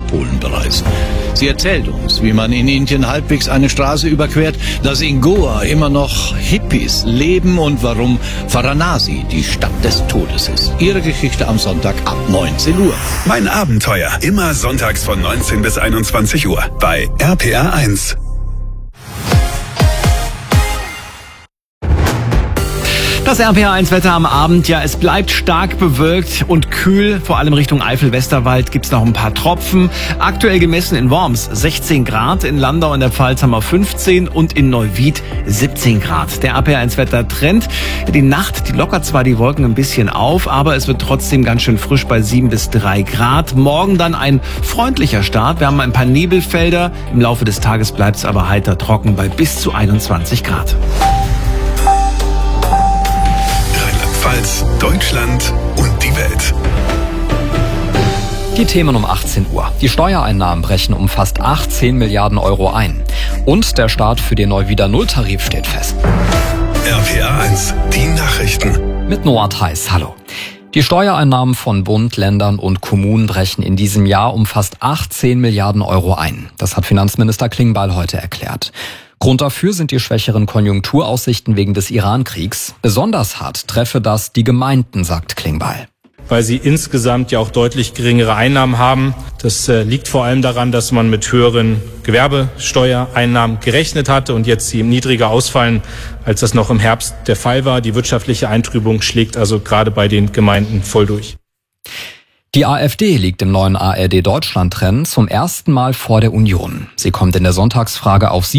Nordpolen bereisen. Sie erzählt uns, wie man in Indien halbwegs eine Straße überquert, dass in Goa immer noch Hippies leben und warum Varanasi die Stadt des Todes ist. Ihre Geschichte am Sonntag ab 19 Uhr. Mein Abenteuer, immer sonntags von 19 bis 21 Uhr bei RPR 1. Das RPR1-Wetter am Abend, ja, es bleibt stark bewölkt und kühl. Vor allem Richtung Eifel-Westerwald gibt's noch ein paar Tropfen. Aktuell gemessen in Worms 16 Grad, in Landau in der Pfalz haben wir 15 und in Neuwied 17 Grad. Der RPR1-Wetter-Trend, die Nacht, die lockert zwar die Wolken ein bisschen auf, aber es wird trotzdem ganz schön frisch bei 7 bis 3 Grad. Morgen dann ein freundlicher Start. Wir haben ein paar Nebelfelder. Im Laufe des Tages bleibt's aber heiter trocken bei bis zu 21 Grad. Deutschland und die Welt. Die Themen um 18 Uhr. Die Steuereinnahmen brechen um fast 18 Milliarden Euro ein. Und der Start für den Neuwieder Nulltarif steht fest. RPR 1, die Nachrichten. Mit Noah Theis, hallo. Die Steuereinnahmen von Bund, Ländern und Kommunen brechen in diesem Jahr um fast 18 Milliarden Euro ein. Das hat Finanzminister Klingbeil heute erklärt. Grund dafür sind die schwächeren Konjunkturaussichten wegen des Iran-Kriegs. Besonders hart treffe das die Gemeinden, sagt Klingbeil. Weil sie insgesamt ja auch deutlich geringere Einnahmen haben. Das liegt vor allem daran, dass man mit höheren Gewerbesteuereinnahmen gerechnet hatte und jetzt sie niedriger ausfallen, als das noch im Herbst der Fall war. Die wirtschaftliche Eintrübung schlägt also gerade bei den Gemeinden voll durch. Die AfD liegt im neuen ARD-Deutschland-Rennen zum ersten Mal vor der Union. Sie kommt in der Sonntagsfrage auf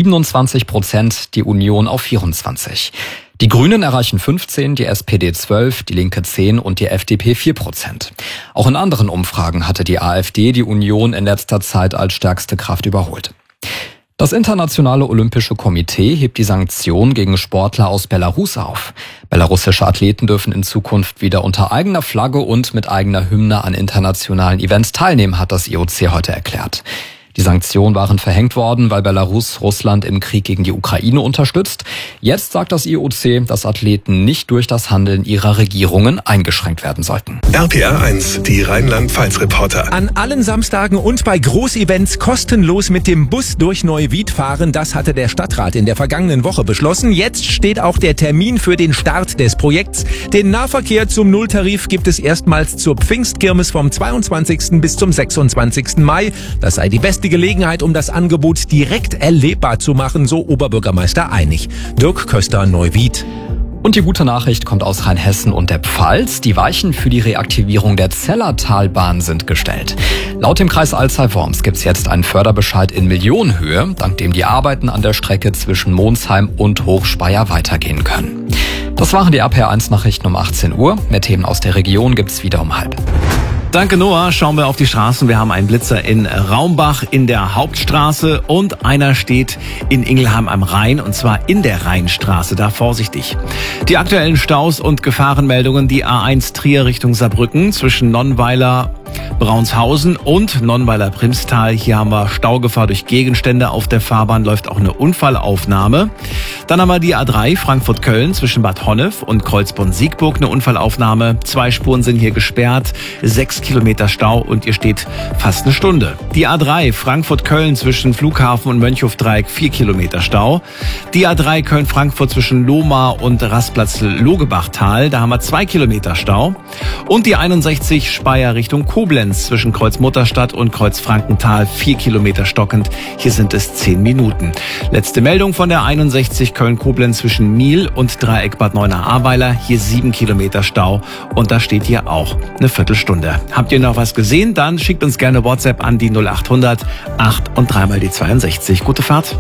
27%, die Union auf 24%. Die Grünen erreichen 15%, die SPD 12%, die Linke 10% und die FDP 4%. Auch in anderen Umfragen hatte die AfD die Union in letzter Zeit als stärkste Kraft überholt. Das Internationale Olympische Komitee hebt die Sanktionen gegen Sportler aus Belarus auf. Belarussische Athleten dürfen in Zukunft wieder unter eigener Flagge und mit eigener Hymne an internationalen Events teilnehmen, hat das IOC heute erklärt. Die Sanktionen waren verhängt worden, weil Belarus Russland im Krieg gegen die Ukraine unterstützt. Jetzt sagt das IOC, dass Athleten nicht durch das Handeln ihrer Regierungen eingeschränkt werden sollten. RPR 1, die Rheinland-Pfalz-Reporter. An allen Samstagen und bei Großevents kostenlos mit dem Bus durch Neuwied fahren. Das hatte der Stadtrat in der vergangenen Woche beschlossen. Jetzt steht auch der Termin für den Start des Projekts. Den Nahverkehr zum Nulltarif gibt es erstmals zur Pfingstkirmes vom 22. bis zum 26. Mai. Das sei die beste Gelegenheit, um das Angebot direkt erlebbar zu machen, so Oberbürgermeister Einig. Dirk Köster, Neuwied. Und die gute Nachricht kommt aus Rheinhessen und der Pfalz. Die Weichen für die Reaktivierung der Zellertalbahn sind gestellt. Laut dem Kreis Alzey-Worms gibt es jetzt einen Förderbescheid in Millionenhöhe, dank dem die Arbeiten an der Strecke zwischen Monsheim und Hochspeyer weitergehen können. Das waren die RPR1-Nachrichten um 18 Uhr. Mehr Themen aus der Region gibt's wieder um 12:30. Danke, Noah. Schauen wir auf die Straßen. Wir haben einen Blitzer in Raumbach in der Hauptstraße und einer steht in Ingelheim am Rhein, und zwar in der Rheinstraße. Da vorsichtig. Die aktuellen Staus und Gefahrenmeldungen: die A1 Trier Richtung Saarbrücken zwischen Nonnweiler Braunshausen und Nonnweiler-Primstal. Hier haben wir Staugefahr durch Gegenstände. Auf der Fahrbahn läuft auch eine Unfallaufnahme. Dann haben wir die A3 Frankfurt-Köln zwischen Bad Honnef und Kreuzborn-Siegburg eine Unfallaufnahme. 2 Spuren sind hier gesperrt, 6 Kilometer Stau und ihr steht fast eine Stunde. Die A3 Frankfurt-Köln zwischen Flughafen und Mönchhofdreieck 4 Kilometer Stau. Die A3 Köln-Frankfurt zwischen Lohmar und Rastplatz-Logebachtal. Da haben wir 2 Kilometer Stau. Und die 61 Speyer Richtung Koblenz zwischen Kreuz-Mutterstadt und Kreuz-Frankenthal 4 Kilometer stockend. Hier sind es 10 Minuten. Letzte Meldung von der 61 Köln-Koblenz zwischen Miel und Dreieck Bad Neuenahr-Ahrweiler. Hier 7 Kilometer Stau und da steht hier auch eine Viertelstunde. Habt ihr noch was gesehen? Dann schickt uns gerne WhatsApp an die 0800 8 und 3 mal die 62. Gute Fahrt.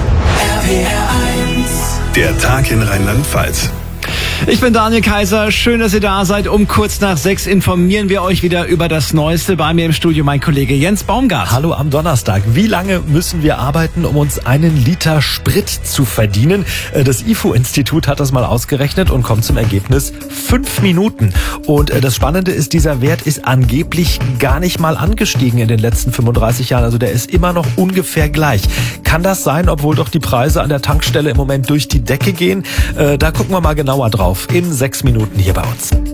Der Tag in Rheinland-Pfalz. Ich bin Daniel Kaiser, schön, dass ihr da seid. Um kurz nach 6 informieren wir euch wieder über das Neueste. Bei mir im Studio mein Kollege Jens Baumgart. Hallo am Donnerstag. Wie lange müssen wir arbeiten, um uns einen Liter Sprit zu verdienen? Das IFO-Institut hat das mal ausgerechnet und kommt zum Ergebnis 5 Minuten. Und das Spannende ist, dieser Wert ist angeblich gar nicht mal angestiegen in den letzten 35 Jahren. Also der ist immer noch ungefähr gleich. Kann das sein, obwohl doch die Preise an der Tankstelle im Moment durch die Decke gehen? Da gucken wir mal genauer drauf in 6 Minuten hier bei uns.